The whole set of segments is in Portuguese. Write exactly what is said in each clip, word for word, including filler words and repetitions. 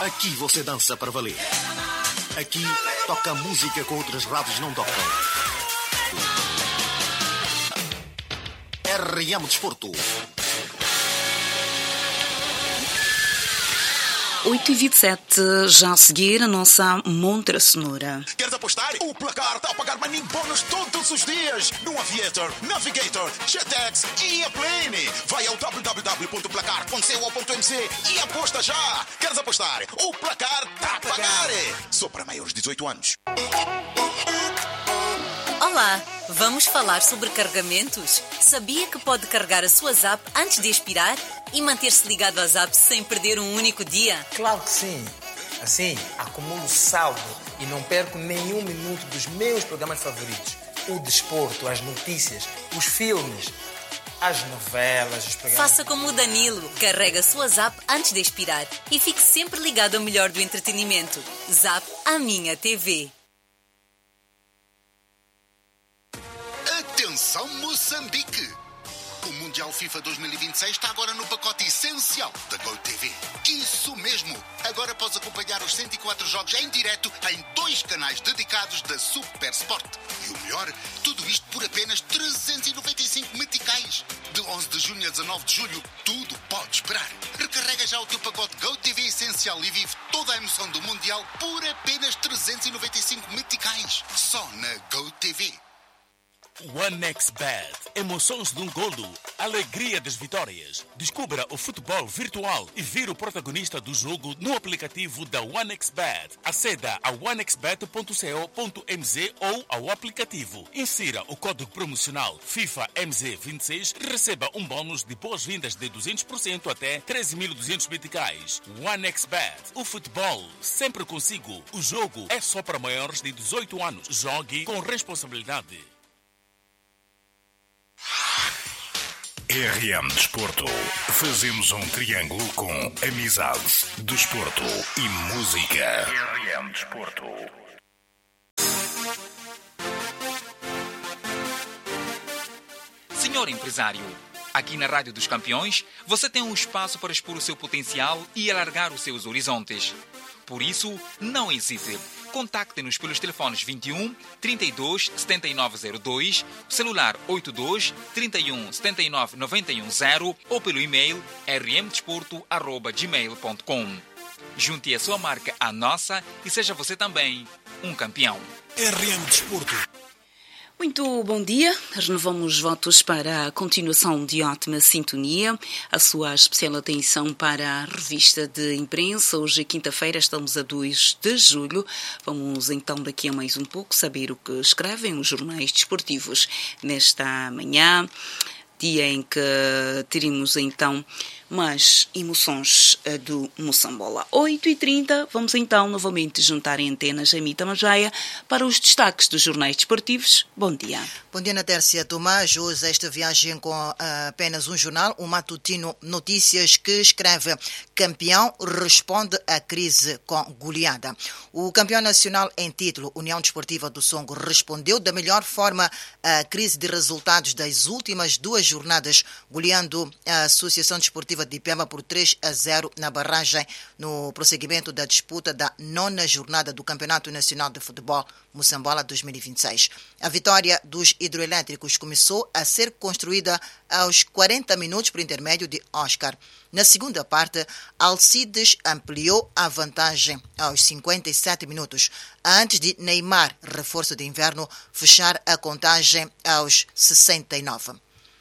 Aqui você dança para valer. Aqui toca música que outras rádios não tocam. R M Desporto. oito e vinte e sete, já a seguir a nossa Montra Sonora. Queres apostar? O Placar está a pagar money bônus todos os dias no Aviator, Navigator, Jetex e Airplane. Vai ao w w w ponto placar ponto co ponto m c e aposta já. Queres apostar? O Placar está a pagar. Só para maiores de dezoito anos. Olá, vamos falar sobre carregamentos? Sabia que pode carregar a sua Zap antes de expirar e manter-se ligado à Zap sem perder um único dia? Claro que sim. Assim, acumulo saldo e não perco nenhum minuto dos meus programas favoritos. O desporto, as notícias, os filmes, as novelas, os programas... Faça como o Danilo, carrega a sua Zap antes de expirar e fique sempre ligado ao melhor do entretenimento. Zap, a minha T V. Atenção Moçambique! O Mundial FIFA dois mil e vinte e seis está agora no pacote essencial da GoTV. Isso mesmo! Agora podes acompanhar os cento e quatro jogos em direto em dois canais dedicados da Super Sport. E o melhor, tudo isto por apenas trezentos e noventa e cinco meticais. De onze de junho a dezanove de julho, tudo pode esperar. Recarrega já o teu pacote GoTV essencial e vive toda a emoção do Mundial por apenas trezentos e noventa e cinco meticais. Só na GoTV. OneXBet. Emoções de um golo. Alegria das vitórias. Descubra o futebol virtual e vire o protagonista do jogo no aplicativo da OneXBet. Aceda a one x bet ponto co ponto m z ou ao aplicativo. Insira o código promocional FIFA M Z vinte e seis e receba um bônus de boas-vindas de duzentos por cento até treze mil e duzentos meticais. OneXBet. O futebol sempre consigo. O jogo é só para maiores de dezoito anos. Jogue com responsabilidade. R M Desporto. Fazemos um triângulo com amizade, desporto e música. R M Desporto. Senhor empresário, aqui na Rádio dos Campeões, você tem um espaço para expor o seu potencial e alargar os seus horizontes. Por isso, não hesite. Contacte-nos pelos telefones vinte e um, trinta e dois, setenta e nove zero dois, celular oitenta e dois, trinta e um, setenta e nove, noventa e um zero ou pelo e-mail r m desporto arroba gmail ponto com. Junte a sua marca à nossa e seja você também um campeão. R M Desporto. Muito bom dia. Renovamos os votos para a continuação de ótima sintonia. A sua especial atenção para a revista de imprensa. Hoje, quinta-feira, estamos a dois de julho. Vamos então daqui a mais um pouco saber o que escrevem os jornais desportivos nesta manhã, dia em que teremos então mais emoções do Moçambola. oito e trinta, vamos então novamente juntar em antenas a Mita Majaia para os destaques dos jornais desportivos. Bom dia. Bom dia, Natércia Tomás. Hoje esta viagem com uh, apenas um jornal, o Matutino Notícias, que escreve: campeão responde à crise com goleada. O campeão nacional em título, União Desportiva do Songo, respondeu da melhor forma à crise de resultados das últimas duas jornadas, goleando a Associação Desportiva de Pemba por três a zero na barragem no prosseguimento da disputa da nona jornada do Campeonato Nacional de Futebol Moçambola dois mil e vinte e seis. A vitória dos hidroelétricos começou a ser construída aos quarenta minutos por intermédio de Oscar. Na segunda parte, Alcides ampliou a vantagem aos cinquenta e sete minutos, antes de Neymar, reforço de inverno, fechar a contagem aos sessenta e nove.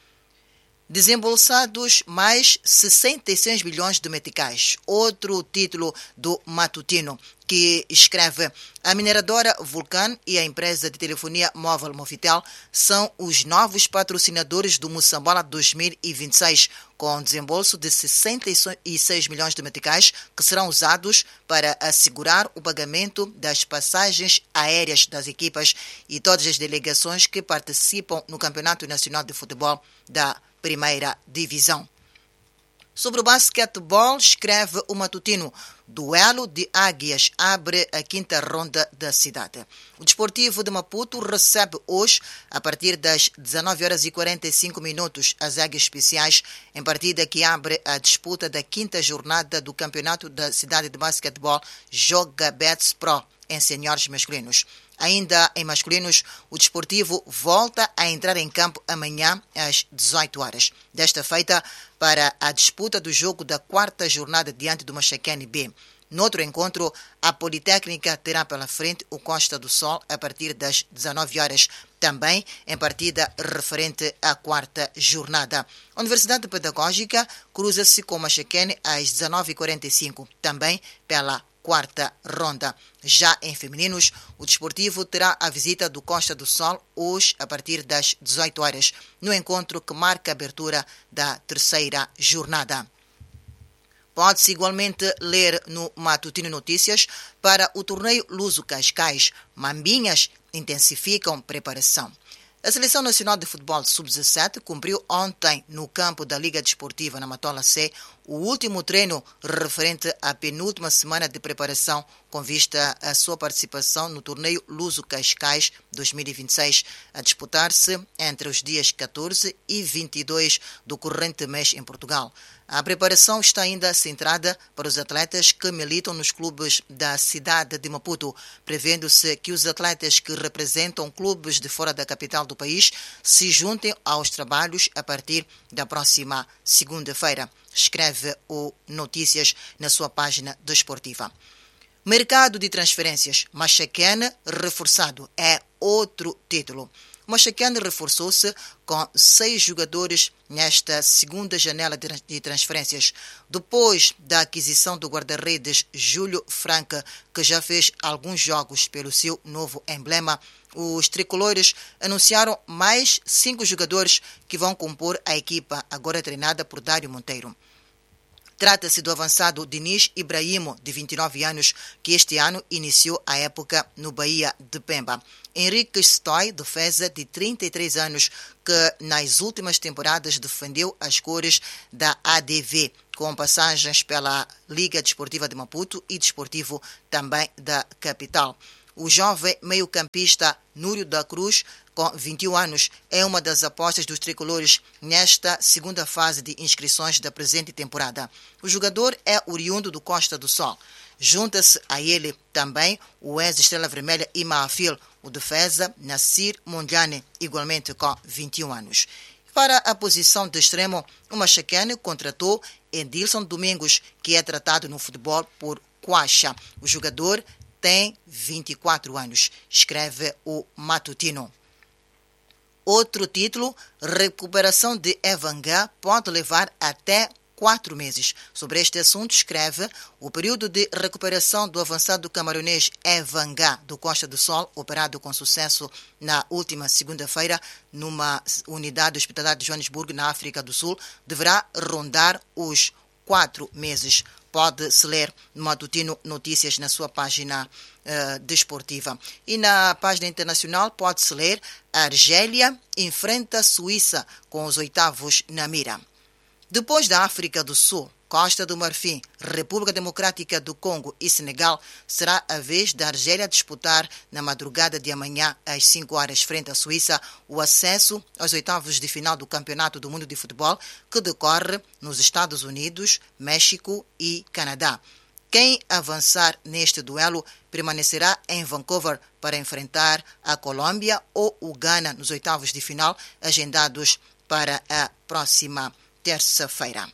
Desembolsados mais sessenta e seis bilhões de meticais. Outro título do Matutino, que escreve: a mineradora Vulcan e a empresa de telefonia móvel Movitel são os novos patrocinadores do Moçambola dois mil e vinte e seis, com desembolso de sessenta e seis milhões de meticais que serão usados para assegurar o pagamento das passagens aéreas das equipas e todas as delegações que participam no Campeonato Nacional de Futebol da Primeira Divisão. Sobre o basquetebol, escreve o matutino: duelo de águias abre a quinta ronda da cidade. O Desportivo de Maputo recebe hoje, a partir das dezenove horas e quarenta e cinco minutos, as Águias Especiais, em partida que abre a disputa da quinta jornada do Campeonato da Cidade de Basquetebol Joga Bets Pro, em senhores masculinos. Ainda em masculinos, o Desportivo volta a entrar em campo amanhã às dezoito horas. Desta feita, para a disputa do jogo da quarta jornada diante do Machacane B. Noutro encontro, a Politécnica terá pela frente o Costa do Sol a partir das dezenove horas, também em partida referente à quarta jornada. A Universidade Pedagógica cruza-se com o Machacane às dezenove e quarenta e cinco, também pela quarta ronda. Já em femininos, o Desportivo terá a visita do Costa do Sol hoje a partir das dezoito horas, no encontro que marca a abertura da terceira jornada. Pode-se igualmente ler no Matutino Notícias: para o torneio Luso Cascais, Mambinhas intensificam preparação. A Seleção Nacional de Futebol sub dezassete cumpriu ontem no campo da Liga Desportiva na Matola C o último treino referente à penúltima semana de preparação com vista à sua participação no torneio Luso Cascais dois mil e vinte e seis, a disputar-se entre os dias catorze e vinte e dois do corrente mês em Portugal. A preparação está ainda centrada para os atletas que militam nos clubes da cidade de Maputo, prevendo-se que os atletas que representam clubes de fora da capital do país se juntem aos trabalhos a partir da próxima segunda-feira, escreve o Notícias na sua página desportiva. Mercado de transferências, Machacane reforçado, é outro título. O Machacane reforçou-se com seis jogadores nesta segunda janela de transferências, depois da aquisição do guarda-redes Júlio Franca, que já fez alguns jogos pelo seu novo emblema. Os tricolores anunciaram mais cinco jogadores que vão compor a equipa, agora treinada por Dário Monteiro. Trata-se do avançado Diniz Ibrahimo, de vinte e nove anos, que este ano iniciou a época no Bahia de Pemba. Henrique Stoy, defesa de trinta e três anos, que nas últimas temporadas defendeu as cores da A D V, com passagens pela Liga Desportiva de Maputo e Desportivo também da capital. O jovem meio-campista Núrio da Cruz, com vinte e um anos, é uma das apostas dos tricolores nesta segunda fase de inscrições da presente temporada. O jogador é oriundo do Costa do Sol. Junta-se a ele também o ex-estrela vermelha Imafil, o defesa Nassir Mondlane, igualmente com vinte e um anos. Para a posição de extremo, o Machacane contratou Edilson Domingos, que é tratado no futebol por Quacha. O jogador tem vinte e quatro anos, escreve o Matutino. Outro título, recuperação de Evangá pode levar até quatro meses. Sobre este assunto, escreve: o período de recuperação do avançado camaronês Evangá do Costa do Sol, operado com sucesso na última segunda-feira numa unidade hospitalar de Joanesburgo, na África do Sul, deverá rondar os quatro meses. Pode-se ler no Matutino Notícias na sua página uh, desportiva. E na página internacional pode-se ler: a Argélia enfrenta a Suíça com os oitavos na mira. Depois da África do Sul, Costa do Marfim, República Democrática do Congo e Senegal, será a vez da Argélia disputar na madrugada de amanhã às cinco horas frente à Suíça o acesso aos oitavos de final do Campeonato do Mundo de Futebol, que decorre nos Estados Unidos, México e Canadá. Quem avançar neste duelo permanecerá em Vancouver para enfrentar a Colômbia ou o Ghana nos oitavos de final, agendados para a próxima terça-feira.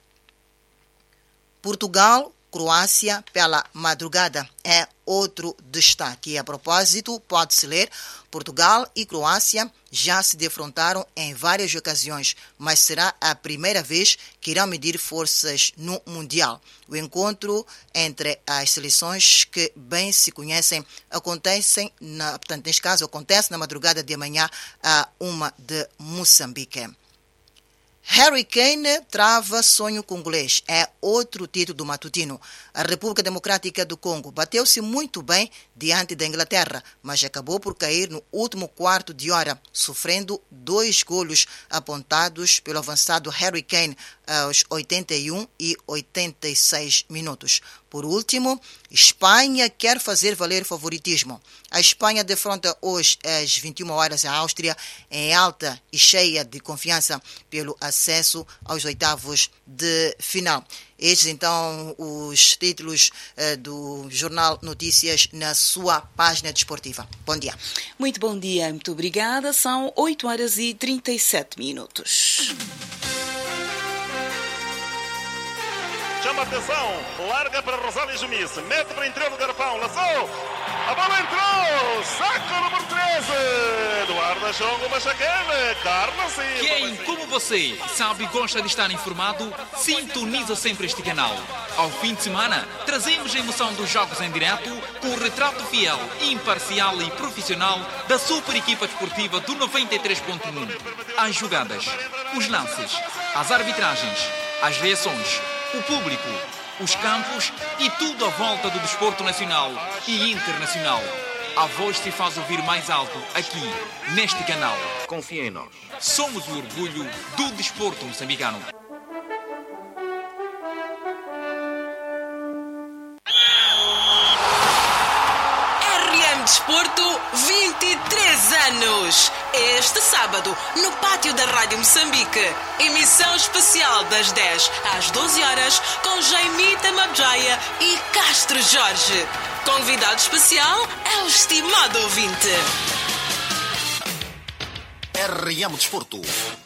Portugal, Croácia pela madrugada é outro destaque. E a propósito, pode-se ler: Portugal e Croácia já se defrontaram em várias ocasiões, mas será a primeira vez que irão medir forças no Mundial. O encontro entre as seleções que bem se conhecem acontecem, na, portanto, neste caso, acontece na madrugada de amanhã a uma de Moçambique. Harry Kane trava sonho congolês. É outro título do Matutino. A República Democrática do Congo bateu-se muito bem diante da Inglaterra, mas acabou por cair no último quarto de hora, sofrendo dois golos apontados pelo avançado Harry Kane aos oitenta e um e oitenta e seis minutos. Por último, Espanha quer fazer valer favoritismo. A Espanha defronta hoje às vinte e uma horas a Áustria em alta e cheia de confiança pelo acesso aos oitavos de final. Estes, então, os títulos uh, do Jornal Notícias na sua página desportiva. Bom dia. Muito bom dia, muito obrigada. São oito horas e trinta e sete minutos. Chama atenção, larga para Rosália Jumice, mete para o interior do garrafão, lançou, a bola entrou, saca o número treze, Eduardo Chongo Machacane, Carlos Silva. Quem, como você, sabe e gosta de estar informado, sintoniza sempre este canal. Ao fim de semana, trazemos a emoção dos jogos em direto com o retrato fiel, imparcial e profissional da super equipa desportiva do noventa e três ponto um. As jogadas, os lances, as arbitragens, as reações, o público, os campos e tudo à volta do desporto nacional e internacional. A voz se faz ouvir mais alto aqui, neste canal. Confia em nós. Somos o orgulho do desporto moçambicano. Desporto, vinte e três anos. Este sábado, no pátio da Rádio Moçambique. Emissão especial das dez às doze horas com Jaimita Mabjaya e Castro Jorge. Convidado especial é o estimado ouvinte. R M Desporto.